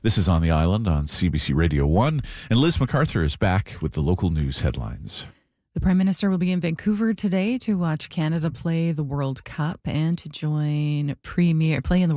This is On the Island on CBC Radio 1, and Liz MacArthur is back with the local news headlines. The Prime Minister will be in Vancouver today to watch Canada play the World Cup and to join Premier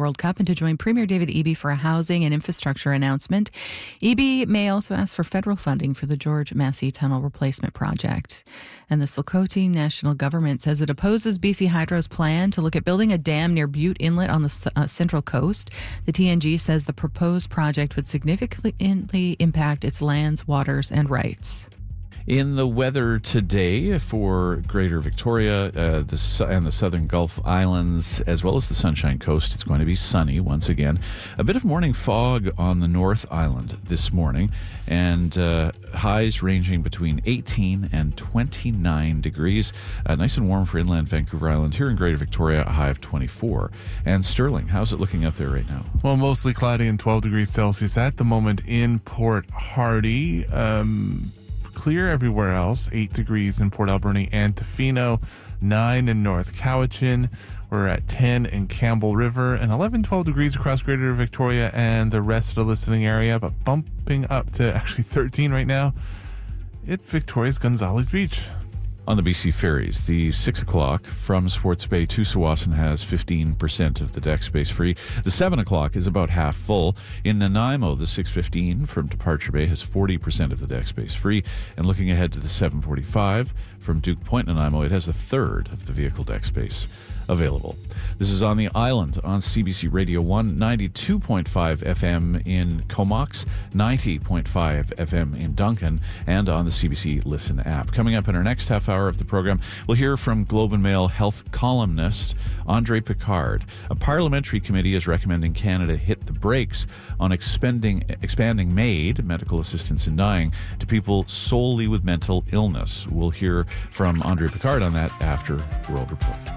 David Eby for a housing and infrastructure announcement. Eby may also ask for federal funding for the George Massey Tunnel replacement project. And the Silcote National Government says it opposes BC Hydro's plan to look at building a dam near Butte Inlet on the Central Coast. The TNG says the proposed project would significantly impact its lands, waters, and rights. In the weather today for Greater Victoria and the Southern Gulf Islands, as well as the Sunshine Coast, it's going to be sunny once again. A bit of morning fog on the North Island this morning, and highs ranging between 18 and 29 degrees. Nice and warm for inland Vancouver Island. Here in Greater Victoria, a high of 24. And Sterling, how's it looking out there right now? Well, mostly cloudy and 12 degrees Celsius at the moment in Port Hardy. Clear everywhere else, 8 degrees in Port Alberni and Tofino, 9 in North Cowichan. We're at 10 in Campbell River, and 11, 12 degrees across Greater Victoria and the rest of the listening area, but bumping up to actually 13 right now at Victoria's Gonzales Beach. On the BC ferries, the 6 o'clock from Swartz Bay to Tsawwassen has 15% of the deck space free. The 7 o'clock is about half full. In Nanaimo, the 6:15 from Departure Bay has 40% of the deck space free. And looking ahead to the 7:45 from Duke Point, Nanaimo, it has a third of the vehicle deck space available. This is On the Island on CBC Radio 1, 92.5 FM in Comox, 90.5 FM in Duncan, and on the CBC Listen app. Coming up in our next half hour of the program, we'll hear from Globe and Mail health columnist Andre Picard. A parliamentary committee is recommending Canada hit the brakes on expanding MAID, medical assistance in dying, to people solely with mental illness. We'll hear from Andre Picard on that after World Report.